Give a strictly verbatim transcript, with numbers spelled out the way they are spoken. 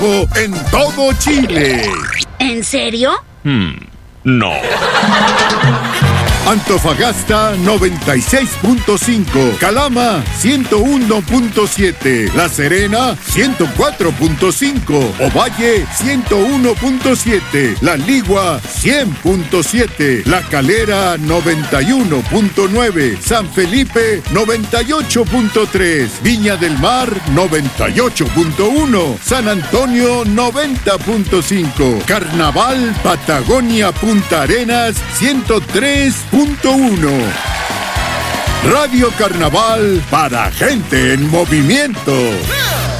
trabajo en todo Chile. ¿En serio? Hmm, no. Antofagasta noventa y seis punto cinco, Calama ciento uno punto siete, La Serena ciento cuatro punto cinco, Ovalle ciento uno punto siete, La Ligua cien punto siete, La Calera noventa y uno punto nueve, San Felipe noventa y ocho punto tres, Viña del Mar noventa y ocho punto uno, San Antonio noventa punto cinco, Carnaval Patagonia Punta Arenas ciento tres punto uno. Radio Carnaval para gente en movimiento.